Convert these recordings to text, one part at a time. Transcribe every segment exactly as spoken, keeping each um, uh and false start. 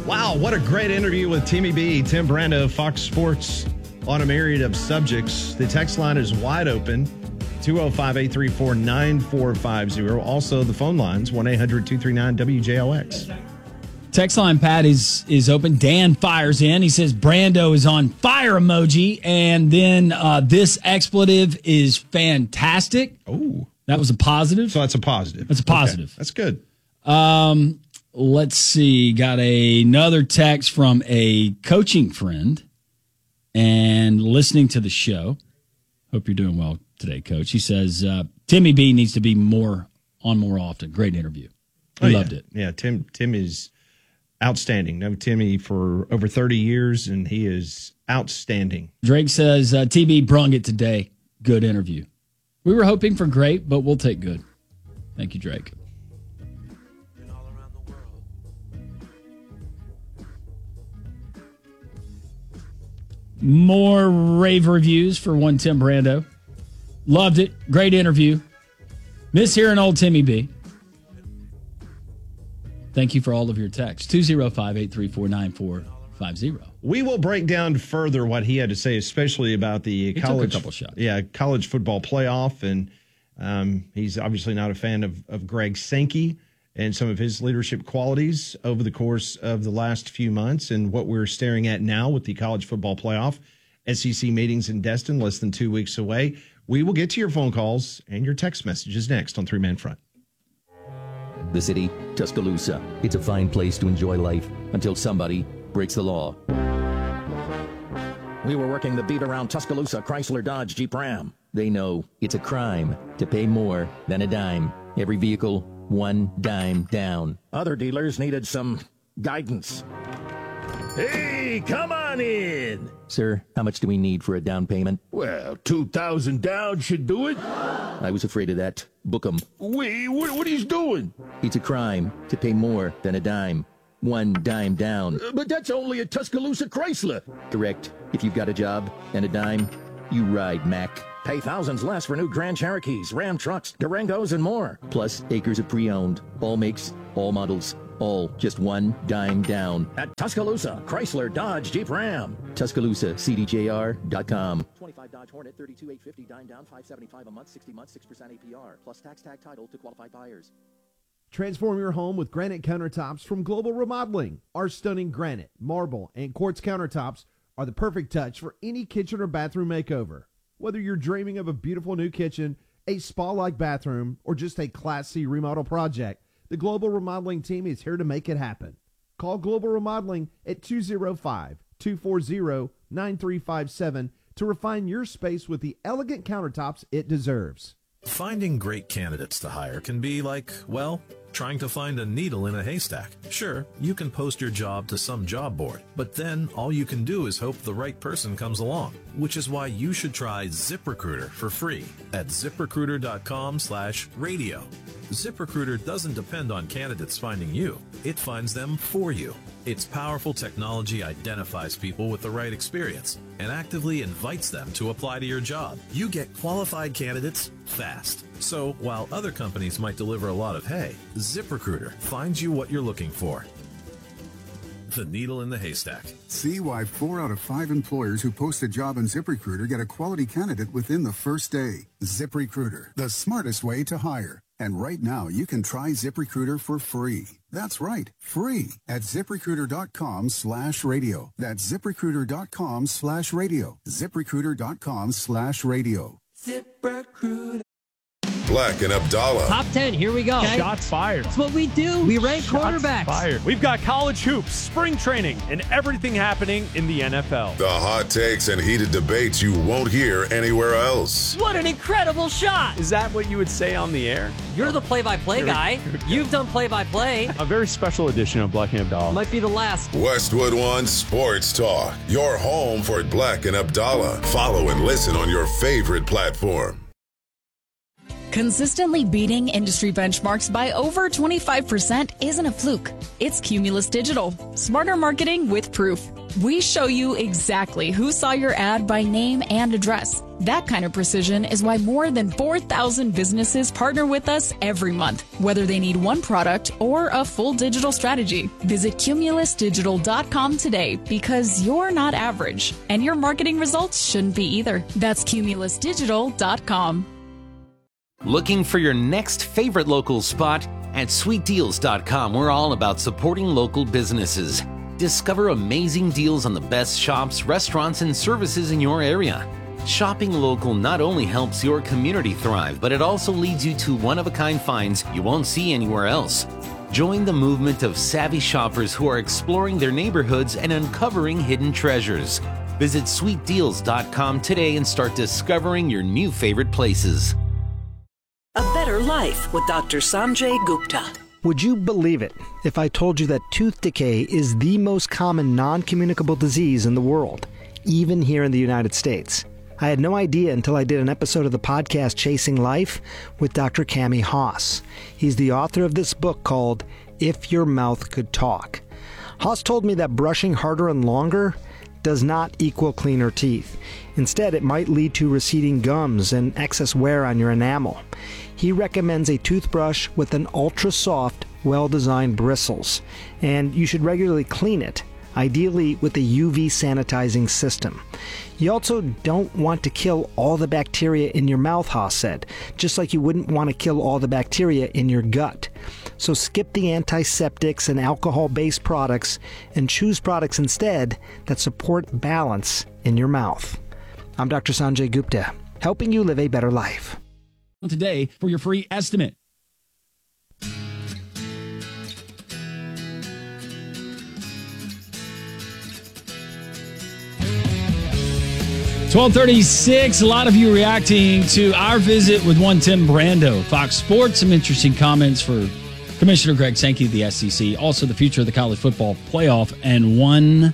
Wow, what a great interview with Timmy B. Tim Brando, Fox Sports, on a myriad of subjects. The text line is wide open, two oh five, eight three four, nine four five oh. Also, the phone lines, one eight hundred, two three nine, W J O X. Text line, Pat, is is open. Dan fires in. He says Brando is on fire emoji. And then uh, this expletive is fantastic. Oh. That was a positive. So that's a positive. That's a positive. Okay. That's good. Um, let's see. Got a, another text from a coaching friend and listening to the show. Hope you're doing well today, Coach. He says, uh, Timmy B needs to be more on more often. Great interview. He oh, loved yeah. it. Yeah, Tim Tim is outstanding. Know Timmy for over thirty years, and he is outstanding. Drake says, uh, T B brung it today. Good interview. We were hoping for great, but we'll take good. Thank you, Drake. More rave reviews for one Tim Brando. Loved it. Great interview. Miss hearing old Timmy B. Thank you for all of your texts. two oh five, eight three four, nine four five oh. We will break down further what he had to say, especially about the he college, took a couple shots. Yeah, college football playoff. And um, he's obviously not a fan of, of Greg Sankey and some of his leadership qualities over the course of the last few months, and what we're staring at now with the college football playoff. S E C meetings in Destin, less than two weeks away. We will get to your phone calls and your text messages next on Three Man Front. The city, Tuscaloosa. It's a fine place to enjoy life until somebody breaks the law. We were working the beat around Tuscaloosa, Chrysler, Dodge, Jeep, Ram. They know it's a crime to pay more than a dime. Every vehicle, one dime down. Other dealers needed some guidance. Hey, come on in. Sir, how much do we need for a down payment? Well, two thousand down should do it. I was afraid of that. Book 'em. Wait, what, what are you doing? It's a crime to pay more than a dime. One dime down. Uh, but that's only a Tuscaloosa Chrysler. Correct. If you've got a job and a dime, you ride Mac. Pay thousands less for new Grand Cherokees, Ram trucks, Durangos, and more. Plus acres of pre-owned. All makes, all models. All just one dime down. At Tuscaloosa, Chrysler, Dodge, Jeep, Ram. Tuscaloosa C D J R dot com. twenty-five Dodge Hornet, thirty-two eight fifty, dime down, five seventy-five a month, sixty months, six percent A P R. Plus tax tag title to qualified buyers. Transform your home with granite countertops from Global Remodeling. Our stunning granite, marble, and quartz countertops are the perfect touch for any kitchen or bathroom makeover. Whether you're dreaming of a beautiful new kitchen, a spa-like bathroom, or just a Class C remodel project, the Global Remodeling team is here to make it happen. Call Global Remodeling at two oh five, two four oh, nine three five seven to refine your space with the elegant countertops it deserves. Finding great candidates to hire can be like, well, trying to find a needle in a haystack. Sure, you can post your job to some job board, but then all you can do is hope the right person comes along, which is why you should try ZipRecruiter for free at ZipRecruiter.com slash radio. ZipRecruiter doesn't depend on candidates finding you. It finds them for you. Its powerful technology identifies people with the right experience and actively invites them to apply to your job. You get qualified candidates fast. So while other companies might deliver a lot of hay, ZipRecruiter finds you what you're looking for. The needle in the haystack. See why four out of five employers who post a job on ZipRecruiter get a quality candidate within the first day. ZipRecruiter, the smartest way to hire. And right now, you can try ZipRecruiter for free. That's right, free at ZipRecruiter.com slash radio. That's ZipRecruiter.com slash radio. ZipRecruiter.com slash radio. ZipRecruiter. Black and Abdallah. Top ten, here we go. Okay. Shots fired. That's what we do. We rank Shots quarterbacks. Fired. We've got college hoops, spring training, and everything happening in the N F L. The hot takes and heated debates you won't hear anywhere else. What an incredible shot. Is that what you would say on the air? You're the play-by-play guy. You've done play-by-play. A very special edition of Black and Abdallah. Might be the last. Westwood One Sports Talk. Your home for Black and Abdallah. Follow and listen on your favorite platform. Consistently beating industry benchmarks by over twenty-five percent isn't a fluke. It's Cumulus Digital. Smarter marketing with proof. We show you exactly who saw your ad by name and address. That kind of precision is why more than four thousand businesses partner with us every month, whether they need one product or a full digital strategy. Visit cumulus digital dot com today because you're not average, and your marketing results shouldn't be either. That's cumulus digital dot com. Looking for your next favorite local spot? At sweet deals dot com, we're all about supporting local businesses. Discover amazing deals on the best shops, restaurants, and services in your area. Shopping local not only helps your community thrive, but it also leads you to one-of-a-kind finds you won't see anywhere else. Join the movement of savvy shoppers who are exploring their neighborhoods and uncovering hidden treasures. Visit sweet deals dot com today and start discovering your new favorite places. A Better Life with Doctor Sanjay Gupta. Would you believe it if I told you that tooth decay is the most common non-communicable disease in the world, even here in the United States? I had no idea until I did an episode of the podcast Chasing Life with Doctor Cami Haas. He's the author of this book called If Your Mouth Could Talk. Haas told me that brushing harder and longer does not equal cleaner teeth. Instead, it might lead to receding gums and excess wear on your enamel. He recommends a toothbrush with an ultra-soft, well-designed bristles, and you should regularly clean it, ideally with a U V sanitizing system. You also don't want to kill all the bacteria in your mouth, Haas said, just like you wouldn't want to kill all the bacteria in your gut. So skip the antiseptics and alcohol-based products and choose products instead that support balance in your mouth. I'm Doctor Sanjay Gupta, helping you live a better life. Today for your free estimate. twelve thirty-six, a lot of you reacting to our visit with one Tim Brando, Fox Sports. Some interesting comments for Commissioner Greg Sankey of the S E C. Also, the future of the college football playoff. And one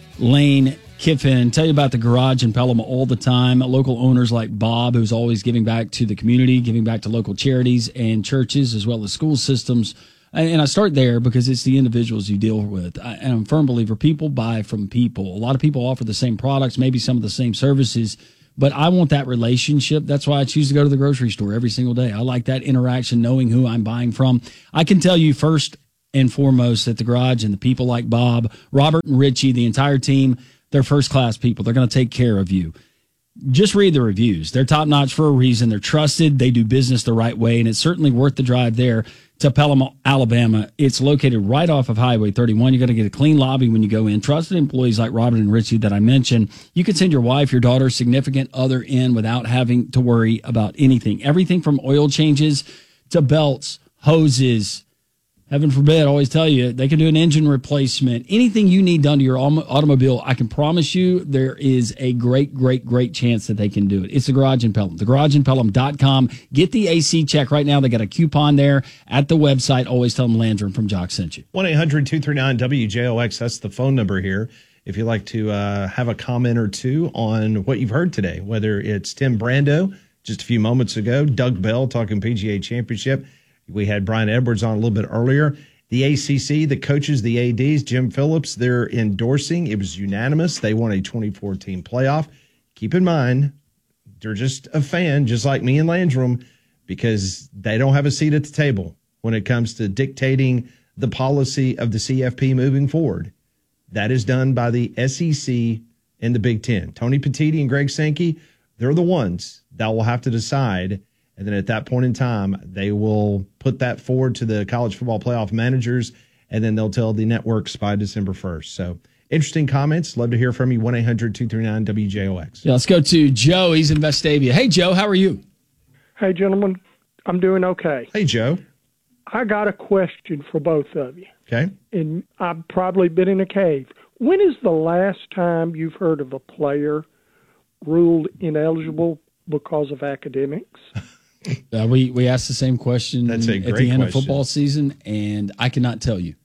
Lane Kiffin. Tell you about the garage in Pelham all the time. Local owners like Bob, who's always giving back to the community, giving back to local charities and churches, as well as school systems. And I start there because it's the individuals you deal with. I, and I'm a firm believer people buy from people. A lot of people offer the same products, maybe some of the same services, but I want that relationship. That's why I choose to go to the grocery store every single day. I like that interaction, knowing who I'm buying from. I can tell you first and foremost that the garage and the people like Bob, Robert and Richie, the entire team, they're first-class people. They're going to take care of you. Just read the reviews. They're top-notch for a reason. They're trusted. They do business the right way, and it's certainly worth the drive there to Pelham, Alabama. It's located right off of Highway thirty-one. You're going to get a clean lobby when you go in. Trusted employees like Robert and Richie that I mentioned. You can send your wife, your daughter, significant other in without having to worry about anything. Everything from oil changes to belts, hoses. Heaven forbid, I always tell you, they can do an engine replacement. Anything you need done to your automobile, I can promise you there is a great, great, great chance that they can do it. It's the Garage in Pelham, the garage in pelham dot com. Get the A C check right now. They got a coupon there at the website. Always tell them Landrum from Jock sent you. one eight hundred two three nine W J O X, that's the phone number here. If you'd like to uh, have a comment or two on what you've heard today, whether it's Tim Brando just a few moments ago, Doug Bell talking P G A Championship. We had Brian Edwards on a little bit earlier. The A C C, the coaches, the A Ds, Jim Phillips, they're endorsing. It was unanimous. They want a twenty fourteen playoff. Keep in mind, they're just a fan, just like me and Landrum, because they don't have a seat at the table when it comes to dictating the policy of the C F P moving forward. That is done by the S E C and the Big Ten. Tony Petitti and Greg Sankey, they're the ones that will have to decide. And then at that point in time, they will put that forward to the college football playoff managers, and then they'll tell the networks by December first. So interesting comments. Love to hear from you. one eight hundred two three nine W J O X. Yeah, let's go to Joe. He's in Vestavia. Hey, Joe, how are you? Hey, gentlemen. I'm doing okay. Hey, Joe. I got a question for both of you. Okay. And I've probably been in a cave. When is the last time you've heard of a player ruled ineligible because of academics? Uh, we, we asked the same question That's a at great the end question. of football season, and I cannot tell you.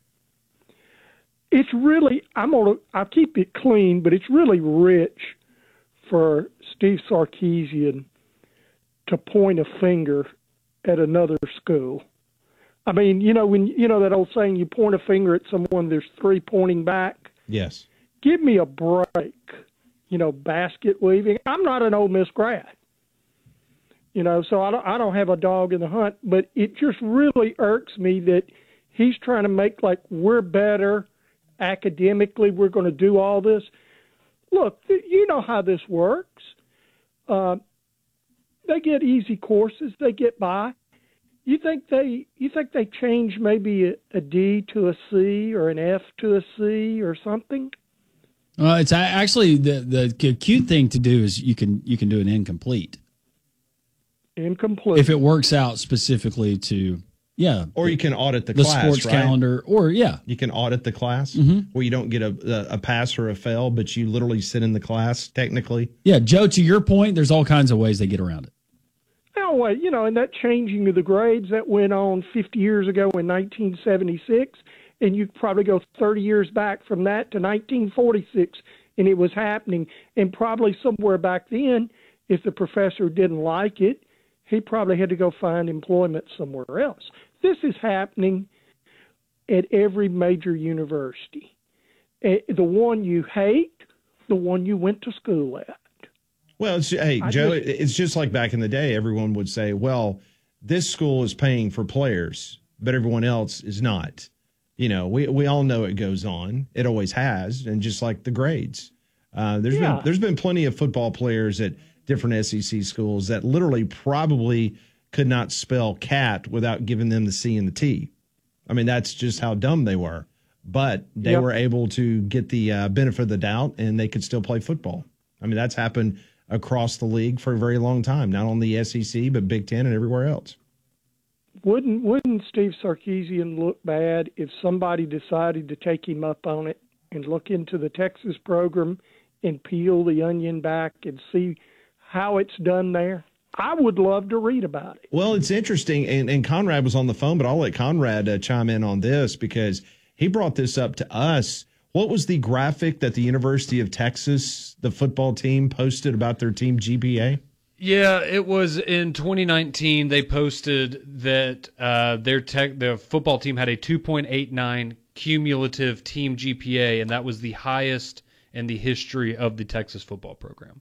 It's really, I'm gonna, I keep it clean, but it's really rich for Steve Sarkisian to point a finger at another school. I mean, you know, when you know that old saying, you point a finger at someone, there's three pointing back. Yes. Give me a break. you know, basket weaving. I'm not an Ole Miss grad, you know, so I don't, I don't have a dog in the hunt, but it just really irks me that he's trying to make like we're better academically. We're going to do all this. Look, you know how this works. Uh, they get easy courses. They get by. You think they you think they change maybe a, a D to a C or an F to a C or something? Well, it's actually the the cute thing to do is you can you can do an incomplete. Incomplete. If it works out specifically to yeah, or you can audit the, the class, sports right? calendar, or yeah, you can audit the class mm-hmm. where you don't get a, a pass or a fail, but you literally sit in the class technically. Yeah, Joe, to your point, there's all kinds of ways they get around it. Oh, well, you know, and that changing of the grades that went on fifty years ago in nineteen seventy-six, and you probably go thirty years back from that to nineteen forty-six, and it was happening. And probably somewhere back then, if the professor didn't like it, he probably had to go find employment somewhere else. This is happening at every major university. The one you hate, the one you went to school at. Well, it's, hey, I Joe, just, it's just like back in the day, everyone would say, well, this school is paying for players, but everyone else is not. You know, we we all know it goes on. It always has, and just like the grades. Uh, there's Yeah. been there's been plenty of football players at different S E C schools that literally probably could not spell cat without giving them the C and the T. I mean, that's just how dumb they were. But they Yep. were able to get the uh, benefit of the doubt, and they could still play football. I mean, that's happened across the league for a very long time, not only the S E C, but Big Ten and everywhere else. Wouldn't wouldn't Steve Sarkisian look bad if somebody decided to take him up on it and look into the Texas program and peel the onion back and see how it's done there? I would love to read about it. Well, it's interesting, and, and Conrad was on the phone, but I'll let Conrad uh, chime in on this because he brought this up to us. What was the graphic that the University of Texas, the football team, posted about their team G P A? Yeah, it was in twenty nineteen. They posted that uh, their tech, the football team had a two point eight nine cumulative team G P A, and that was the highest in the history of the Texas football program.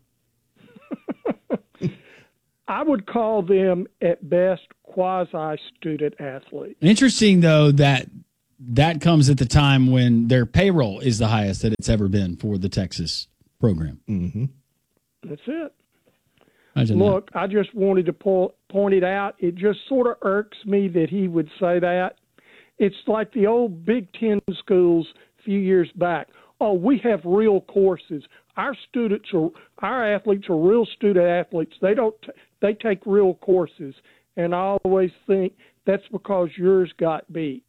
I would call them, at best, quasi-student athletes. Interesting, though, that that comes at the time when their payroll is the highest that it's ever been for the Texas program. Mm-hmm. That's it. Imagine Look, that. I just wanted to po- point it out. It just sort of irks me that he would say that. It's like the old Big Ten schools a few years back. Oh, we have real courses. Our students are, our athletes are real student athletes. They don't, t- they take real courses. And I always think that's because yours got beat.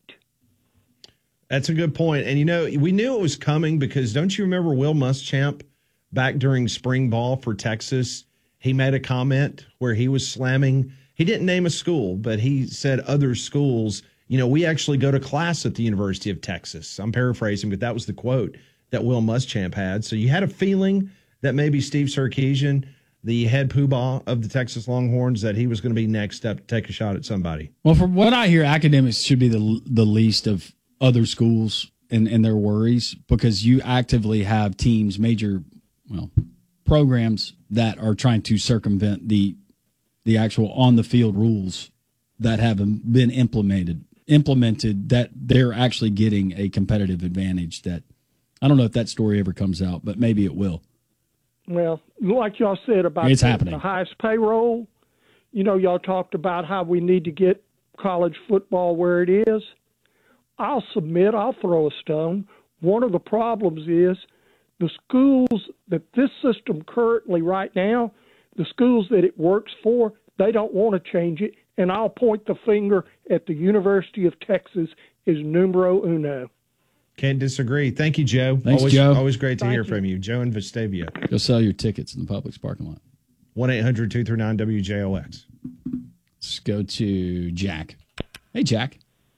That's a good point. And, you know, we knew it was coming because don't you remember Will Muschamp back during spring ball for Texas? He made a comment where he was slamming. He didn't name a school, but he said other schools. You know, we actually go to class at the University of Texas. I'm paraphrasing, but that was the quote that Will Muschamp had. So you had a feeling that maybe Steve Sarkisian, the head poobah of the Texas Longhorns, that he was going to be next up to take a shot at somebody. Well, from what I hear, academics should be the the least of other schools and, and their worries because you actively have teams, major, well, programs that are trying to circumvent the the actual on the field rules that have been implemented implemented that they're actually getting a competitive advantage. That I don't know if that story ever comes out, but maybe it will. Well, like y'all said about It's the, happening. the highest payroll, you know, y'all talked about how we need to get college football where it is. I'll submit, I'll throw a stone. One of the problems is the schools that this system currently right now, the schools that it works for, they don't want to change it. And I'll point the finger at the University of Texas as numero uno. Can't disagree. Thank you, Joe. Thanks, always, Joe. Always great to Thank hear you. from you. Joe in Vestavia. Go sell your tickets in the Publix parking lot. one eight hundred two three nine W J O X. Let's go to Jack. Hey, Jack.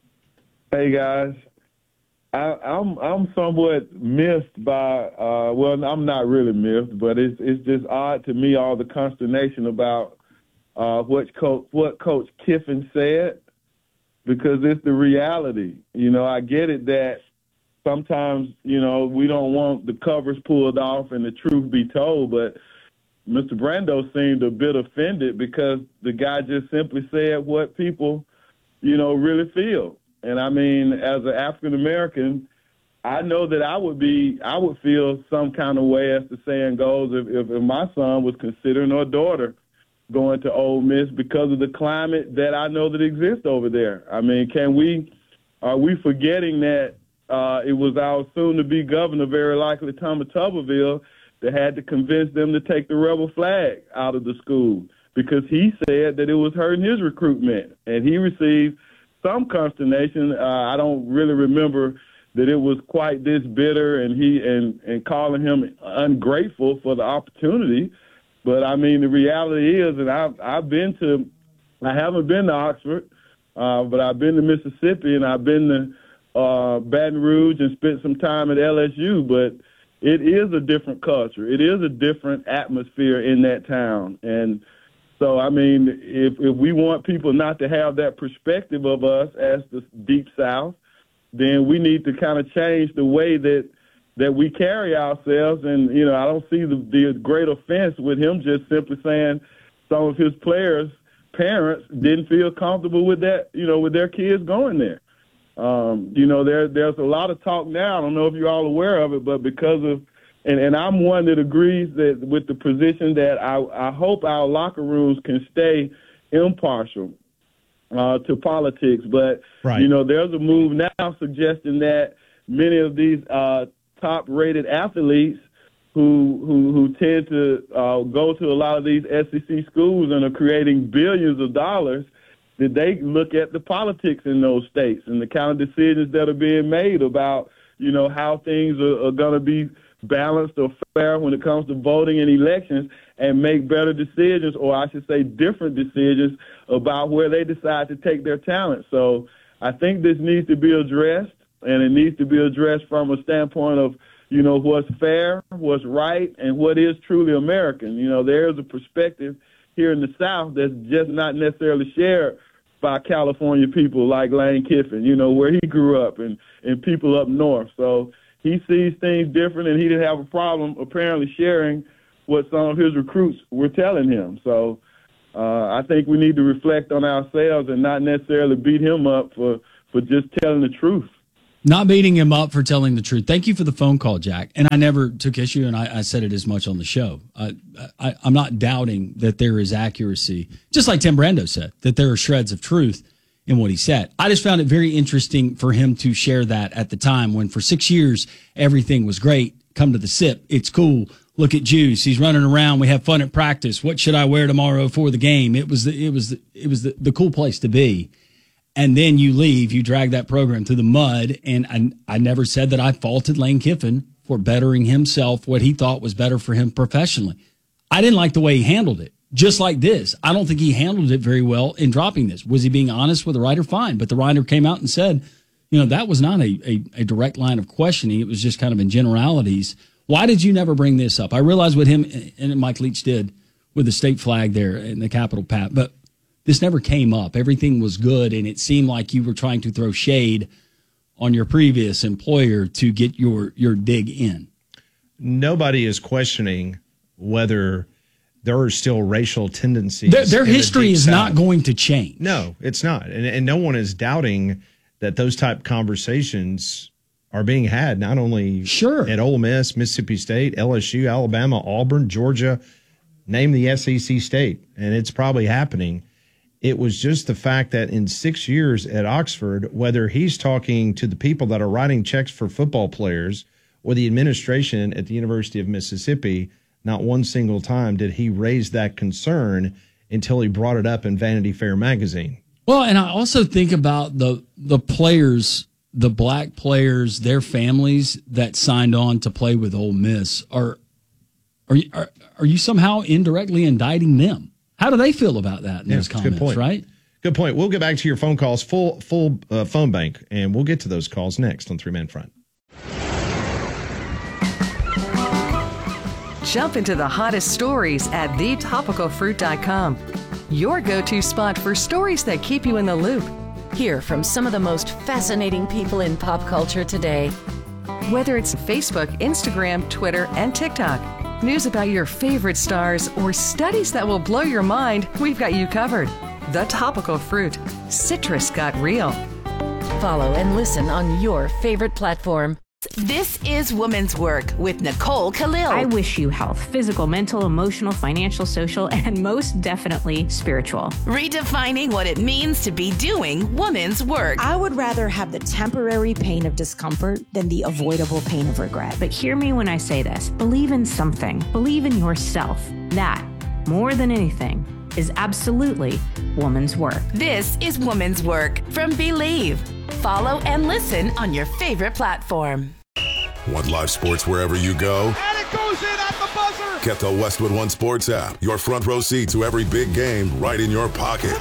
Hey guys, I, I'm I'm somewhat miffed by uh, well, I'm not really miffed, but it's it's just odd to me all the consternation about uh, what coach what Coach Kiffin said because it's the reality. You know, I get it that sometimes, you know, we don't want the covers pulled off and the truth be told, but Mister Brando seemed a bit offended because the guy just simply said what people, you know, really feel. And I mean, as an African American, I know that I would be, I would feel some kind of way, as the saying goes, if, if, if my son was considering or daughter going to Ole Miss because of the climate that I know that exists over there. I mean, can we, are we forgetting that uh, it was our soon-to-be governor, very likely Thomas Tuberville, that had to convince them to take the rebel flag out of the school because he said that it was hurting his recruitment, and he received some consternation. Uh, I don't really remember that it was quite this bitter and he and, and calling him ungrateful for the opportunity. But I mean, the reality is, and I've I've been to, I haven't been to Oxford, uh, but I've been to Mississippi and I've been to uh, Baton Rouge and spent some time at L S U, but it is a different culture. It is a different atmosphere in that town. And so, I mean, if, if we want people not to have that perspective of us as the Deep South, then we need to kind of change the way that that we carry ourselves. And, you know, I don't see the, the great offense with him just simply saying some of his players' parents didn't feel comfortable with that, you know, with their kids going there. Um, you know, there there's a lot of talk now. I don't know if you're all aware of it, but because of, and, and I'm one that agrees that with the position that I, I hope our locker rooms can stay impartial uh, to politics. But, right. you know, there's a move now suggesting that many of these uh, top-rated athletes who who, who tend to uh, go to a lot of these S E C schools and are creating billions of dollars, that they look at the politics in those states and the kind of decisions that are being made about, you know, how things are, are going to be balanced or fair when it comes to voting and elections, and make better decisions, or I should say different decisions, about where they decide to take their talent. So I think this needs to be addressed, and it needs to be addressed from a standpoint of, you know, what's fair, what's right, and what is truly American. You know, there's a perspective here in the South that's just not necessarily shared by California people like Lane Kiffin, you know, where he grew up, and, and people up north. So he sees things different, and he didn't have a problem apparently sharing what some of his recruits were telling him. So uh, I think we need to reflect on ourselves and not necessarily beat him up for, for just telling the truth. Not beating him up for telling the truth. Thank you for the phone call, Jack. And I never took issue, and I, I said it as much on the show. Uh, I, I'm not doubting that there is accuracy, just like Tim Brando said, that there are shreds of truth in what he said. I just found it very interesting for him to share that at the time when for six years everything was great. Come to the S I P. It's cool. Look at Juice. He's running around. We have fun at practice. What should I wear tomorrow for the game? It was the, it was the, it was the, the cool place to be. And then you leave, you drag that program through the mud. And I, I never said that I faulted Lane Kiffin for bettering himself, what he thought was better for him professionally. I didn't like the way he handled it. Just like this, I don't think he handled it very well in dropping this. Was he being honest with the writer? Fine. But the writer came out and said, you know, that was not a, a, a direct line of questioning. It was just kind of in generalities. Why did you never bring this up? I realize what him and Mike Leach did with the state flag there in the Capitol, Pat, but this never came up. Everything was good, and it seemed like you were trying to throw shade on your previous employer to get your, your dig in. Nobody is questioning whether there are still racial tendencies. Their, their history the is South. not going to change. No, it's not. And, and no one is doubting that those type of conversations are being had, not only sure. at Ole Miss, Mississippi State, L S U, Alabama, Auburn, Georgia, name the S E C state, and it's probably happening. It was just the fact that in six years at Oxford, whether he's talking to the people that are writing checks for football players or the administration at the University of Mississippi, not one single time did he raise that concern until he brought it up in Vanity Fair magazine. Well, and I also think about the the players, the black players, their families that signed on to play with Ole Miss. Are are you, are, are you somehow indirectly indicting them? How do they feel about that in yeah, those comments, good point. right? Good point. We'll get back to your phone calls, full full uh, phone bank, and we'll get to those calls next on Three Man Front. Jump into the hottest stories at the topical fruit dot com. Your go-to spot for stories that keep you in the loop. Hear from some of the most fascinating people in pop culture today. Whether it's Facebook, Instagram, Twitter, and TikTok, news about your favorite stars, or studies that will blow your mind, we've got you covered. The Topical Fruit. Citrus got real. Follow and listen on your favorite platform. This is Woman's Work with Nicole Khalil. I wish you health, physical, mental, emotional, financial, social, and most definitely spiritual. Redefining what it means to be doing woman's work. I would rather have the temporary pain of discomfort than the avoidable pain of regret. But hear me when I say this. Believe in something. Believe in yourself. That, more than anything, is absolutely woman's work. This is Woman's Work from Believe. Follow and listen on your favorite platform. Want live sports wherever you go? And it goes in at the buzzer! Get the Westwood One Sports app. Your front row seat to every big game right in your pocket.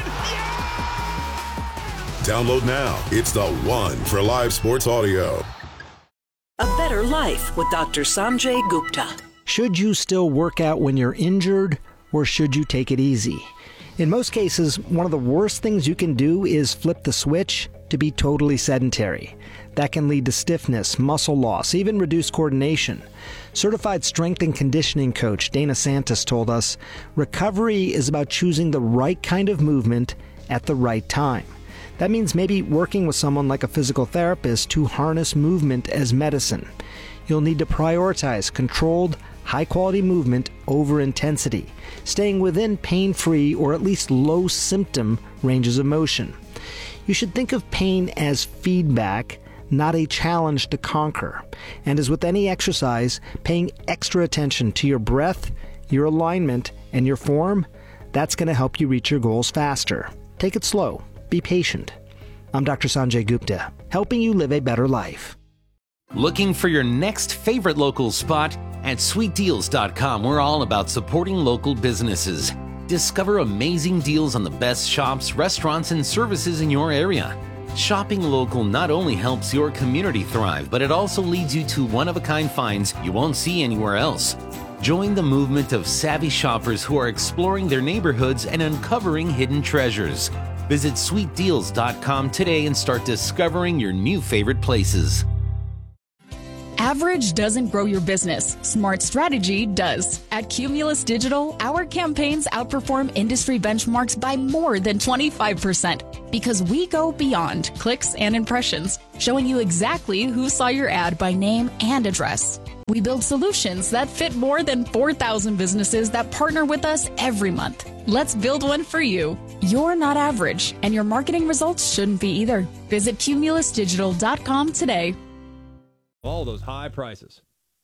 Download now. It's the one for live sports audio. A Better Life with Doctor Sanjay Gupta. Should you still work out when you're injured, or should you take it easy? In most cases, one of the worst things you can do is flip the switch to be totally sedentary. That can lead to stiffness, muscle loss, even reduced coordination. Certified strength and conditioning coach Dana Santos told us, recovery is about choosing the right kind of movement at the right time. That means maybe working with someone like a physical therapist to harness movement as medicine. You'll need to prioritize controlled, high-quality movement over intensity, staying within pain-free or at least low-symptom ranges of motion. You should think of pain as feedback, not a challenge to conquer. And as with any exercise, paying extra attention to your breath, your alignment, and your form, that's going to help you reach your goals faster. Take it slow. Be patient. I'm Doctor Sanjay Gupta, helping you live a better life. Looking for your next favorite local spot? At sweet deals dot com, we're all about supporting local businesses. Discover amazing deals on the best shops, restaurants, and services in your area. Shopping local not only helps your community thrive, but it also leads you to one-of-a-kind finds you won't see anywhere else. Join the movement of savvy shoppers who are exploring their neighborhoods and uncovering hidden treasures. Visit sweet deals dot com today and start discovering your new favorite places. Average doesn't grow your business. Smart strategy does. At Cumulus Digital, our campaigns outperform industry benchmarks by more than twenty-five percent because we go beyond clicks and impressions, showing you exactly who saw your ad by name and address. We build solutions that fit more than four thousand businesses that partner with us every month. Let's build one for you. You're not average, and your marketing results shouldn't be either. Visit cumulus digital dot com today. All those high prices.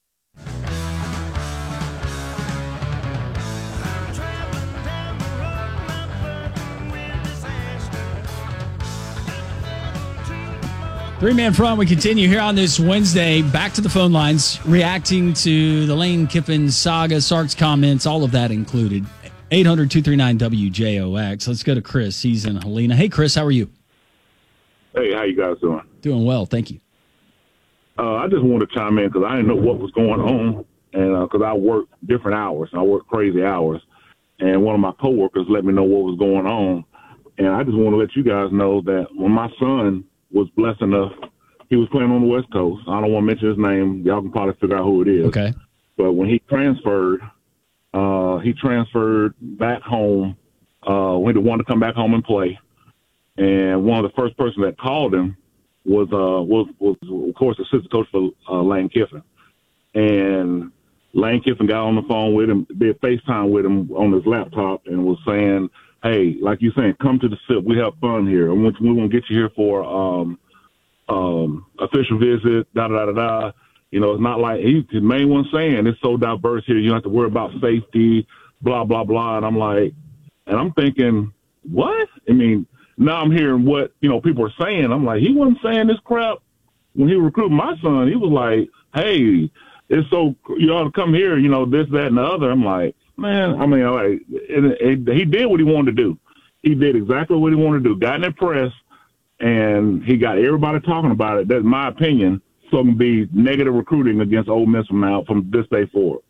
Three-man front, we continue here on this Wednesday. Back to the phone lines, reacting to the Lane Kiffin saga, Sark's comments, all of that included. eight hundred, two three nine, W J O X. Let's go to Chris. He's in Helena. Hey, Chris, how are you? Hey, how you guys doing? Doing well, thank you. Uh, I just wanted to chime in because I didn't know what was going on, and because uh, I work different hours, and I work crazy hours, and one of my coworkers let me know what was going on, and I just want to let you guys know that when my son was blessed enough, he was playing on the West Coast. I don't want to mention his name. Y'all can probably figure out who it is. Okay. But when he transferred, uh, he transferred back home. Uh, when he wanted to come back home and play, and one of the first person that called him was, uh, was, was, of course, assistant coach for uh, Lane Kiffin. And Lane Kiffin got on the phone with him, did FaceTime with him on his laptop and was saying, hey, like you're saying, come to the S I P. We have fun here. We want, we want to get you here for um, um, official visit, da-da-da-da-da. You know, it's not like he, the main one saying it's so diverse here. You don't have to worry about safety, blah, blah, blah. And I'm like, and I'm thinking, what? I mean, now I'm hearing what, you know, people are saying. I'm like, he wasn't saying this crap when he recruited my son. He was like, hey, it's so, you ought to come here, you know, this, that, and the other. I'm like, man, I mean, like, it, it, he did what he wanted to do. He did exactly what he wanted to do. Got in the press, and he got everybody talking about it. That's my opinion. So it can be negative recruiting against Ole Miss from now, from this day forward.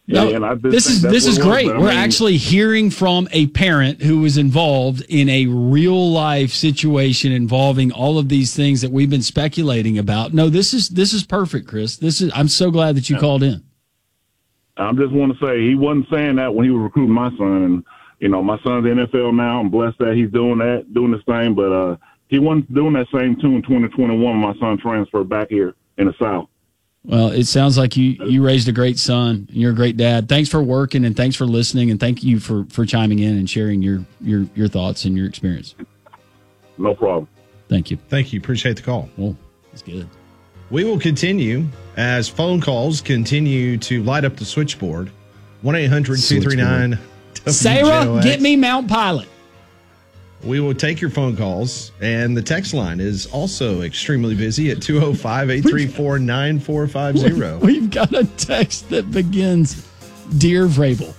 No, and I just this think is that's this what is it was. great. But, I We're mean, actually hearing from a parent who was involved in a real life situation involving all of these things that we've been speculating about. No, this is this is perfect, Chris. This is I'm so glad that you Yeah. called in. I just want to say he wasn't saying that when he was recruiting my son. And, you know, my son's in the N F L now. I'm blessed that he's doing that, doing this thing. But uh, he wasn't doing that same tune in twenty twenty-one when my son transferred back here in the South. Well, it sounds like you you raised a great son. And you're a great dad. Thanks for working and thanks for listening and thank you for, for chiming in and sharing your, your, your thoughts and your experience. No problem. Thank you. Thank you. Appreciate the call. Well, that's good. We will continue as phone calls continue to light up the switchboard. one eight hundred two three nine Sarah, get me Mount Pilot. We will take your phone calls, and the text line is also extremely busy at two oh five, eight three four, nine four five zero. We've got a text that begins, Dear Vrabel.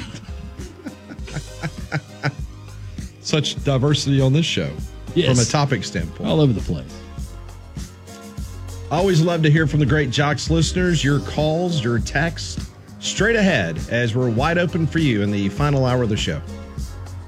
Such diversity on this show Yes. from a topic standpoint. All over the place. Always love to hear from the great Jocks listeners. Your calls, your texts, straight ahead as we're wide open for you in the final hour of the show.